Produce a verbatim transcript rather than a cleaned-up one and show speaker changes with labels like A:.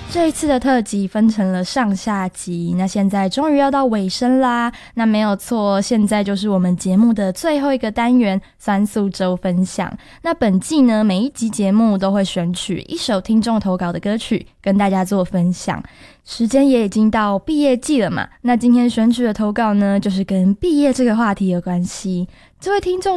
A: 这一次的特辑分成了上下集，那现在终于要到尾声啦。那没有错，现在就是我们节目的最后一个单元酸素周分享。那本季呢，每一集节目都会选取一首听众投稿的歌曲跟大家做分享。时间也已经到毕业季了嘛，那今天选取的投稿呢，就是跟毕业这个话题有关系。这位听众